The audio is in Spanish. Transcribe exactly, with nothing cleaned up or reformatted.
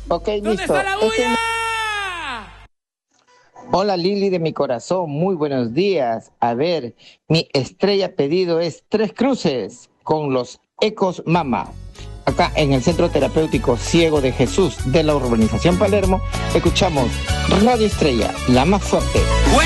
Ok, ¿Dónde listo. está la Este es- bulla? Hola Lili de mi corazón, muy buenos días. A ver, mi estrella pedido es Tres Cruces con los Ecos Mama. Acá en el Centro Terapéutico Ciego de Jesús de la urbanización Palermo, escuchamos Radio Estrella, la más fuerte.